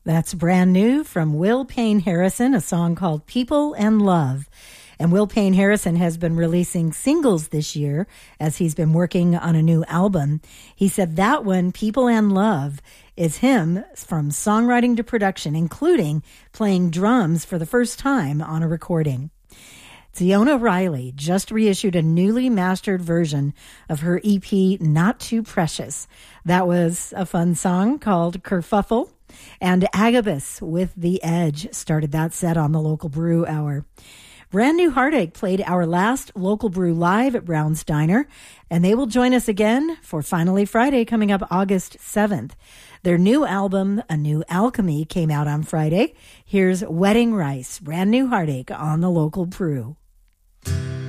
That's brand new from Will Payne Harrison, a song called People and Love. And Will Payne Harrison has been releasing singles this year as he's been working on a new album. He said that one, People and Love, is him from songwriting to production, including playing drums for the first time on a recording. Ziona Riley just reissued a newly mastered version of her EP, Not Too Precious. That was a fun song called Kerfuffle. And Agabus with The Edge started that set on the Local Brew Hour. Brand New Heartache played our last Local Brew live at Brown's Diner, and they will join us again for Finally Friday coming up August 7th. Their new album, A New Alchemy, came out on Friday. Here's Wedding Rice, Brand New Heartache on the Local Brew.